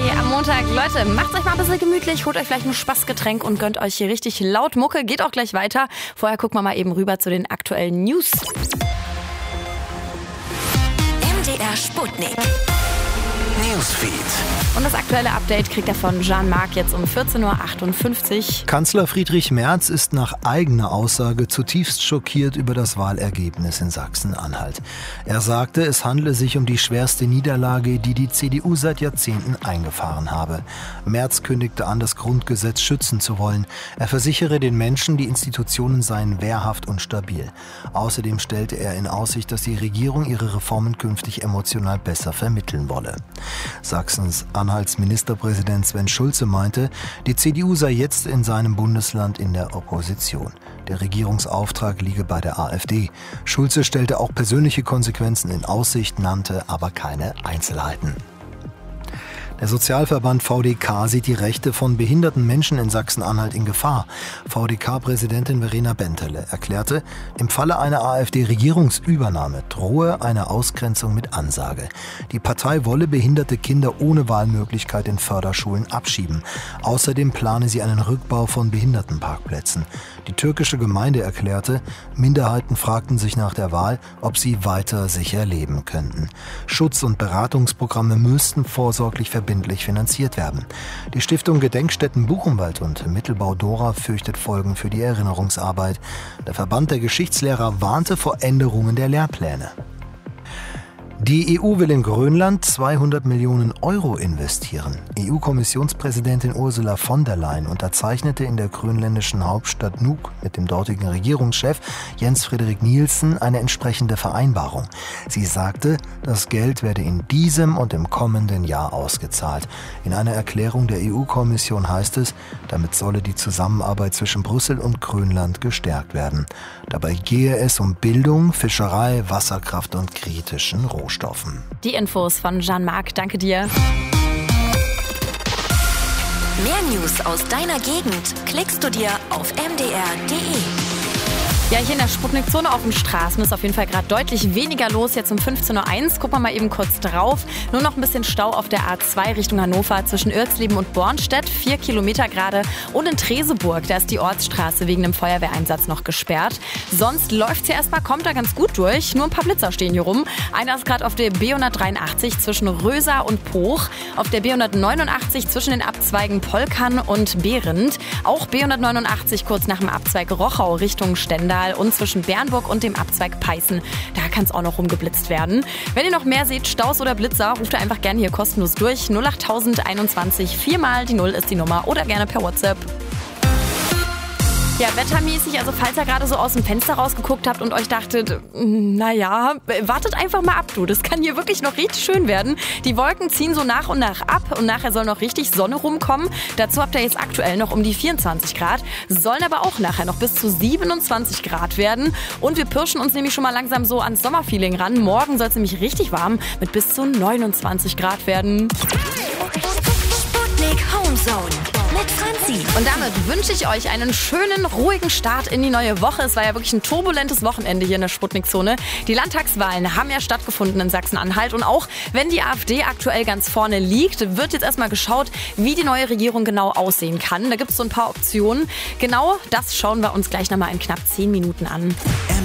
Hi am Montag. Leute, macht euch mal ein bisschen gemütlich, holt euch vielleicht ein Spaßgetränk und gönnt euch hier richtig laut Mucke. Geht auch gleich weiter. Vorher gucken wir mal eben rüber zu den aktuellen News. MDR Sputnik. Newsfeed. Und das aktuelle Update kriegt er von Jean-Marc jetzt um 14.58 Uhr. Kanzler Friedrich Merz ist nach eigener Aussage zutiefst schockiert über das Wahlergebnis in Sachsen-Anhalt. Er sagte, es handle sich um die schwerste Niederlage, die die CDU seit Jahrzehnten eingefahren habe. Merz kündigte an, das Grundgesetz schützen zu wollen. Er versichere den Menschen, die Institutionen seien wehrhaft und stabil. Außerdem stellte er in Aussicht, dass die Regierung ihre Reformen künftig emotional besser vermitteln wolle. Sachsens Ministerpräsident Sven Schulze meinte, die CDU sei jetzt in seinem Bundesland in der Opposition. Der Regierungsauftrag liege bei der AfD. Schulze stellte auch persönliche Konsequenzen in Aussicht, nannte aber keine Einzelheiten. Der Sozialverband VDK sieht die Rechte von behinderten Menschen in Sachsen-Anhalt in Gefahr. VDK-Präsidentin Verena Benterle erklärte, im Falle einer AfD-Regierungsübernahme drohe eine Ausgrenzung mit Ansage. Die Partei wolle behinderte Kinder ohne Wahlmöglichkeit in Förderschulen abschieben. Außerdem plane sie einen Rückbau von Behindertenparkplätzen. Die türkische Gemeinde erklärte, Minderheiten fragten sich nach der Wahl, ob sie weiter sicher leben könnten. Schutz- und Beratungsprogramme müssten vorsorglich verbindlich finanziert werden. Die Stiftung Gedenkstätten Buchenwald und Mittelbau Dora fürchtet Folgen für die Erinnerungsarbeit. Der Verband der Geschichtslehrer warnte vor Änderungen der Lehrpläne. Die EU will in Grönland 200 Millionen Euro investieren. EU-Kommissionspräsidentin Ursula von der Leyen unterzeichnete in der grönländischen Hauptstadt Nuuk mit dem dortigen Regierungschef Jens Frederik Nielsen eine entsprechende Vereinbarung. Sie sagte, das Geld werde in diesem und im kommenden Jahr ausgezahlt. In einer Erklärung der EU-Kommission heißt es, damit solle die Zusammenarbeit zwischen Brüssel und Grönland gestärkt werden. Dabei gehe es um Bildung, Fischerei, Wasserkraft und kritischen Rohstoffen. Die Infos von Jean-Marc, danke dir. Mehr News aus deiner Gegend klickst du dir auf mdr.de. Ja, hier in der Sputnik-Zone auf den Straßen ist auf jeden Fall gerade deutlich weniger los. Jetzt um 15.01 Uhr. Gucken wir mal eben kurz drauf. Nur noch ein bisschen Stau auf der A2 Richtung Hannover zwischen Irxleben und Bornstedt. 4 Kilometer gerade. Und in Treseburg, da ist die Ortsstraße wegen dem Feuerwehreinsatz noch gesperrt. Sonst läuft's hier erstmal, kommt da ganz gut durch. Nur ein paar Blitzer stehen hier rum. Einer ist gerade auf der B183 zwischen Röser und Poch. Auf der B189 zwischen den Abzweigen Polkern und Behrendt. Auch B189 kurz nach dem Abzweig Rochau Richtung Stendal. Und zwischen Bernburg und dem Abzweig Peißen. Da kann es auch noch rumgeblitzt werden. Wenn ihr noch mehr seht, Staus oder Blitzer, ruft ihr einfach gerne hier kostenlos durch. 08021, 4 mal die 0 ist die Nummer oder gerne per WhatsApp. Ja, wettermäßig, also falls ihr gerade so aus dem Fenster rausgeguckt habt und euch dachtet, naja, wartet einfach mal ab, du. Das kann hier wirklich noch richtig schön werden. Die Wolken ziehen so nach und nach ab und nachher soll noch richtig Sonne rumkommen. Dazu habt ihr jetzt aktuell noch um die 24 Grad, sollen aber auch nachher noch bis zu 27 Grad werden. Und wir pirschen uns nämlich schon mal langsam so ans Sommerfeeling ran. Morgen soll es nämlich richtig warm mit bis zu 29 Grad werden. Sputnik Homezone mit Franzi. Und damit wünsche ich euch einen schönen, ruhigen Start in die neue Woche. Es war ja wirklich ein turbulentes Wochenende hier in der Sputnik-Zone. Die Landtagswahlen haben ja stattgefunden in Sachsen-Anhalt. Und auch wenn die AfD aktuell ganz vorne liegt, wird jetzt erstmal geschaut, wie die neue Regierung genau aussehen kann. Da gibt es so ein paar Optionen. Genau das schauen wir uns gleich nochmal in knapp 10 Minuten an.